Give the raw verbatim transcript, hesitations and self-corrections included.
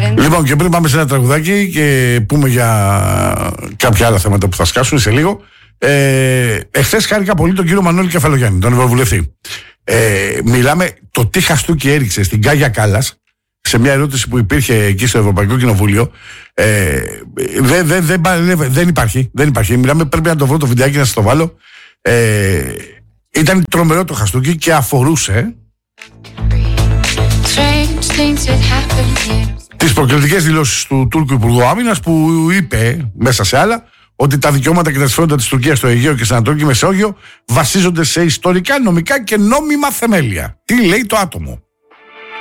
Λοιπόν, και πριν πάμε σε ένα τραγουδάκι και πούμε για κάποια άλλα θέματα που θα σκάσουν σε λίγο. Ε, εχθές χάρηκα πολύ τον κύριο Μανώλη Κεφαλογιάννη, τον Ευρωβουλευτή. Ε, μιλάμε το τι χαστούκι έριξε στην Κάγια Κάλλας σε μια ερώτηση που υπήρχε εκεί στο Ευρωπαϊκό Κοινοβούλιο. Ε, δεν δε, δε, δε, δε υπάρχει, δεν υπάρχει. Μιλάμε, πρέπει να το βρω το βιντεάκι να σας το βάλω. Ε, ήταν τρομερό το χαστούκι και αφορούσε τις προκλητικές δηλώσεις του Τούρκου Υπουργού Άμυνας, που είπε μέσα σε άλλα ότι τα δικαιώματα και τα συμφέροντα της Τουρκίας στο Αιγαίο και στην Ανατολική Μεσόγειο βασίζονται σε ιστορικά, νομικά και νόμιμα θεμέλια. Τι λέει το άτομο?